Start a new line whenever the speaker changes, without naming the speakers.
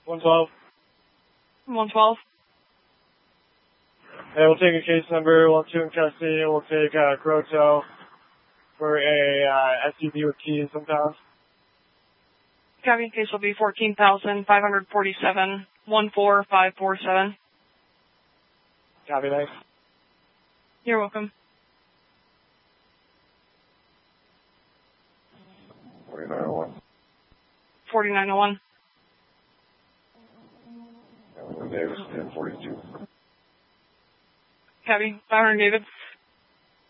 112.
112.
And we'll take a case number, we'll have 2 in custody, and we'll take Groto for a SUV with keys and pounds.
Copy. Case will be 14,547, 14547.
Copy, thanks.
You're welcome.
4901.
4901.
Davis, 1042.
Copy. 500 David.